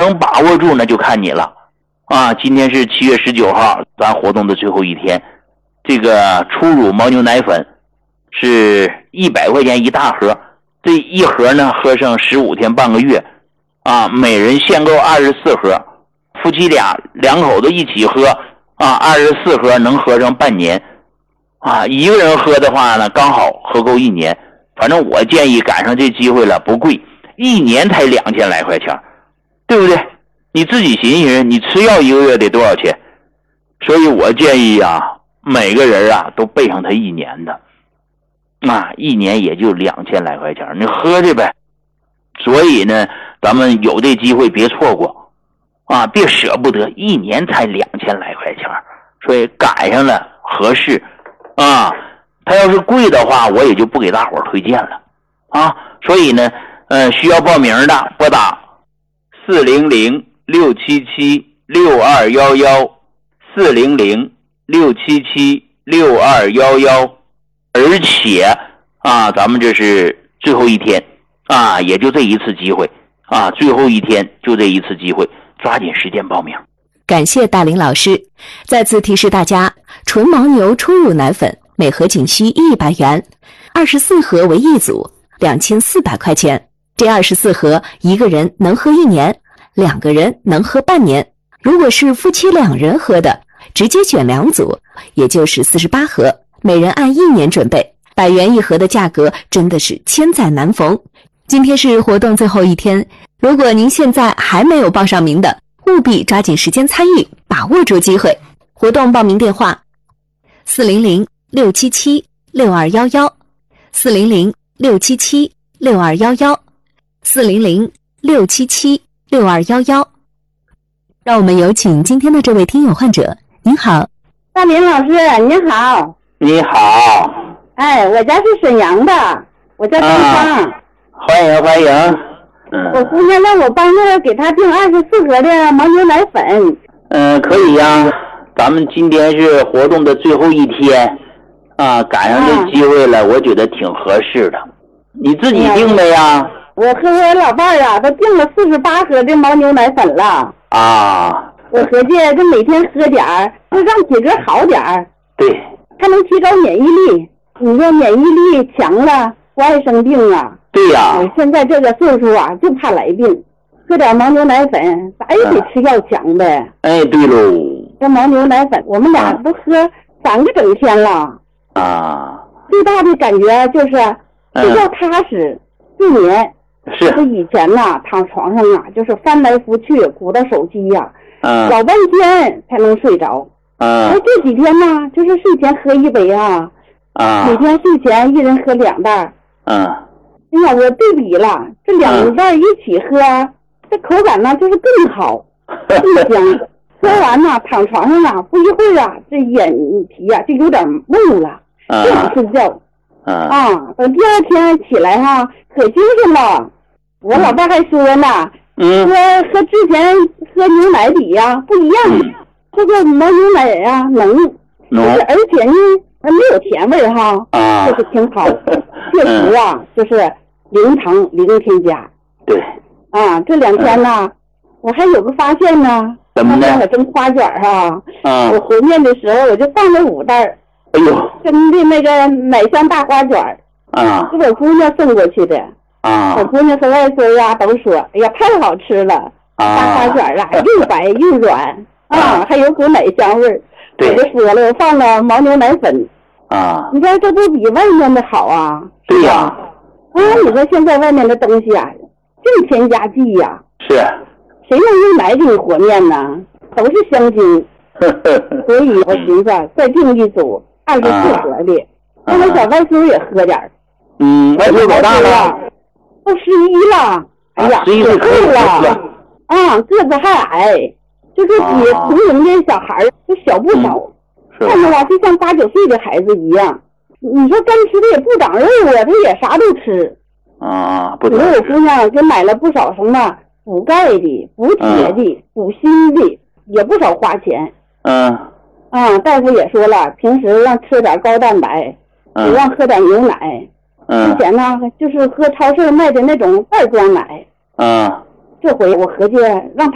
能把握住那就看你了啊！今天是7月19号，咱活动的最后一天。这个初乳牦牛奶粉是100块钱一大盒，这一盒呢喝上15天半个月啊，每人限购24盒，夫妻两口子一起喝啊，24盒能喝上半年啊，一个人喝的话呢刚好喝够1年。反正我建议赶上这机会了，不贵，1年才2000来块钱，对不对？你自己寻思，你吃药1个月得多少钱？所以我建议啊，每个人啊都备上它1年的，啊，1年也就2000来块钱，你喝去呗。所以呢，咱们有这机会别错过啊，别舍不得，1年才2000来块钱，所以赶上了合适啊。它要是贵的话，我也就不给大伙儿推荐了啊。所以呢，需要报名的拨打400-677-6211 400-677-6211，而且啊，咱们这是最后一天啊，也就这一次机会啊，最后一天就这一次机会，抓紧时间报名。 感谢大林老师。再次提示大家，纯牦牛初乳奶粉每盒仅需100元，24盒为一组，2400块钱。这24盒一个人能喝1年，2个人能喝半年。如果是夫妻2人喝的，直接选2组，也就是48盒，每人按1年准备，100元一盒的价格真的是千载难逢。今天是活动最后一天，如果您现在还没有报上名的，务必抓紧时间参与，把握住机会。活动报名电话400-677-6211 400-677-6211 400-677-6211。让我们有请今天的这位听友患者。您好， 大林老师，您好。 你好。 哎，我家是沈阳的，我叫张芳。 欢迎欢迎。 我姑娘让我帮着给她订24盒的牦牛奶粉。 可以呀，咱们今天是活动的最后一天啊，赶上这机会了，我觉得挺合适的。你自己订的呀？ 我和我老伴儿啊，都订了48盒的牦牛奶粉了。 啊。 我合计这每天喝点儿，就让体格好点儿。 对。 它能提高免疫力，你说免疫力强了，不爱生病啊。 对呀。 我现在这个岁数啊，就怕来病，喝点牦牛奶粉，咋也得吃药强呗。 哎，对喽。 这牦牛奶粉，我们俩都喝3个整天了。 啊。 最大的感觉就是睡觉踏实，睡眠。 是。 这以前呐，躺床上啊，就是翻来覆去，鼓捣手机呀，老半天才能睡着。而这几天呢，就是睡前喝1杯啊。每天睡前一人喝2袋。哎呀，我对比了，这2袋一起喝，这口感呢就是更好，更香。喝完呢，躺床上啊，不一会儿啊，这眼皮啊就有点蒙了，不想睡觉。等第2天起来哈，可精神了。我老伴还说呢，和之前喝牛奶比呀不一样，这个牦牛奶呀浓，而且呢没有甜味哈，就是挺好。确实啊，就是零糖零添加。 对。 这2天呢，我还有个发现呢。 怎么呢？ 我蒸花卷哈，我和面的时候我就放了5袋。 哎呦。 蒸的那个奶香大花卷。是我姑娘送过去的。我姑娘和外孙啊都说，哎呀，太好吃了，大花卷啊又白又软还有股奶香味儿。我就说了，我放了牦牛奶粉。你说这都比外面的好啊。 对呀。 你说现在外面的东西啊，净添加剂呀。 是。 谁能用奶给你和面呢？都是香精。所以我寻思再订一组24盒的，让我小外孙也喝点儿。 外孙多大了？ 都11了。哎呀，可够了。个子还矮，就是比同龄的小孩就小不少。看着吧，就像8、9岁的孩子一样。你说干吃的也不长肉啊，他也啥都吃。 不你说我姑娘给买了不少什么补钙的、补铁的、补锌的，也不少花钱。大夫也说了，平时让吃点高蛋白，也让喝点牛奶。之前呢，就是喝超市卖的那种袋装奶。这回我合计让